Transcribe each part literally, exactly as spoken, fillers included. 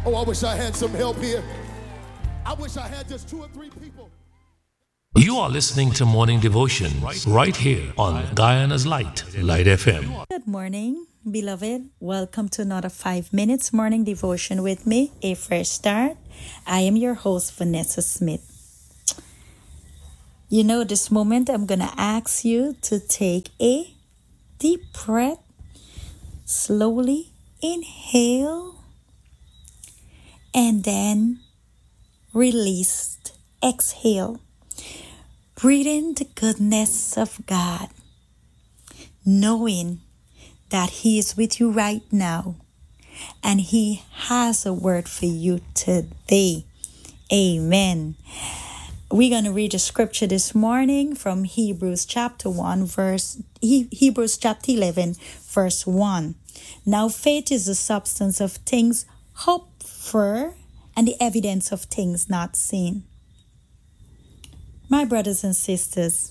Oh, I wish I had some help here. I wish I had just two or three people. You are listening to Morning Devotion right here on Guyana's Light, Light F M. Good morning, beloved. Welcome to another five minutes morning devotion with me, A Fresh Start. I am your host, Vanessa Smith. You know, this moment I'm going to ask you to take a deep breath. Slowly inhale and then release, exhale. Breathe in the goodness of God, knowing that He is with you right now and He has a word for you today. Amen. We're going to read a scripture this morning from Hebrews chapter one, verse he, Hebrews chapter eleven, verse one. Now faith is the substance of things hoped for and the evidence of things not seen. My brothers and sisters,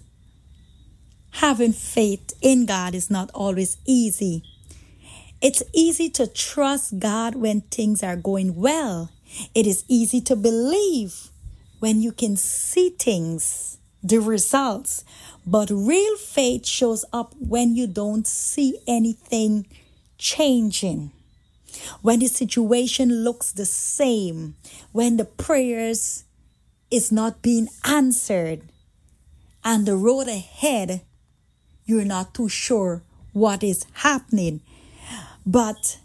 having faith in God is not always easy. It's easy to trust God when things are going well. It is easy to believe when you can see things, the results. But real faith shows up when you don't see anything changing. When the situation looks the same, when the prayers is not being answered, and the road ahead, you're not too sure what is happening. But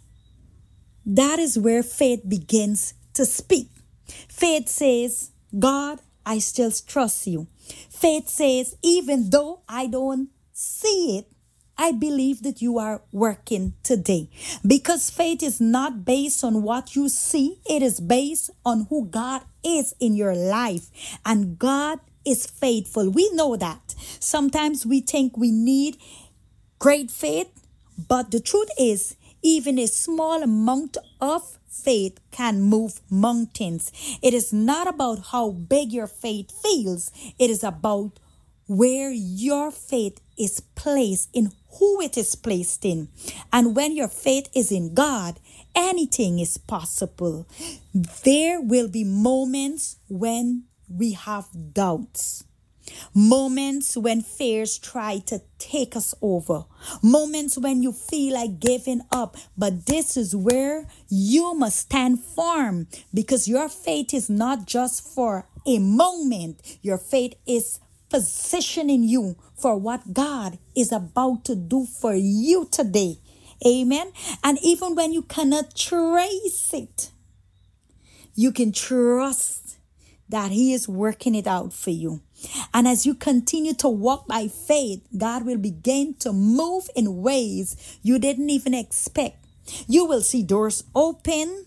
that is where faith begins to speak. Faith says, God, I still trust you. Faith says, even though I don't see it, I believe that you are working today. Because faith is not based on what you see. It is based on who God is in your life. And God is faithful. We know that. Sometimes we think we need great faith. But the truth is, even a small amount of faith can move mountains. It is not about how big your faith feels. It is about where your faith is placed, in who it is placed in. And when your faith is in God, anything is possible. There will be moments when we have doubts. Moments when fears try to take us over. Moments when you feel like giving up. But this is where you must stand firm, because your faith is not just for a moment. Your faith is positioning you for what God is about to do for you today. Amen. And even when you cannot trace it, you can trust that He is working it out for you. And as you continue to walk by faith, God will begin to move in ways you didn't even expect. You will see doors open.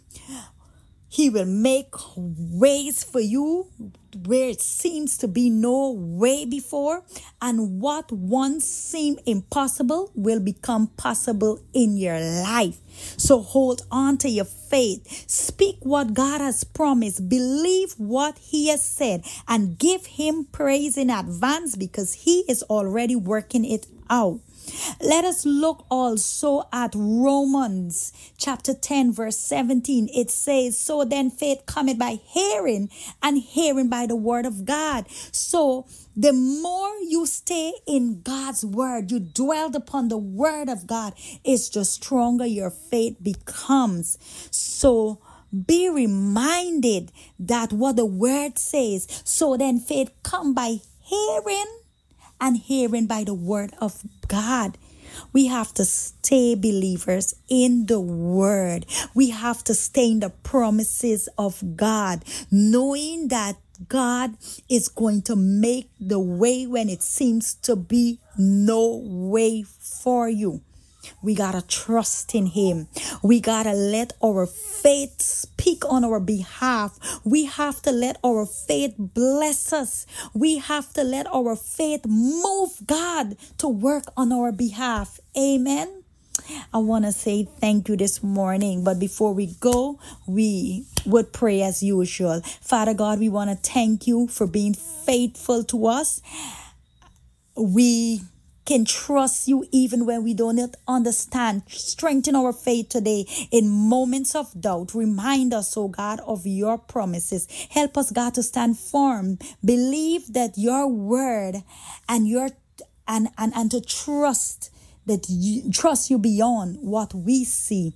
He will make ways for you where it seems to be no way before. And what once seemed impossible will become possible in your life. So hold on to your faith. Speak what God has promised. Believe what He has said. And give Him praise in advance, because He is already working it out. Let us look also at Romans chapter ten, verse seventeen. It says, so then faith cometh by hearing, and hearing by the word of God. So the more you stay in God's word, you dwell upon the word of God, it's the stronger your faith becomes. So be reminded that what the word says. So then faith come by hearing, and hearing by the word of God. We have to stay believers in the word. We have to stay in the promises of God, knowing that God is going to make the way when it seems to be no way for you. We got to trust in Him. We got to let our faith speak on our behalf. We have to let our faith bless us. We have to let our faith move God to work on our behalf. Amen. I want to say thank you this morning. But before we go, we would pray as usual. Father God, we want to thank you for being faithful to us. We can trust you even when we don't understand. Strengthen our faith today in moments of doubt. Remind us, oh God, of your promises. Help us, God, to stand firm. Believe that your word and your and and, and to trust that you trust you beyond what we see.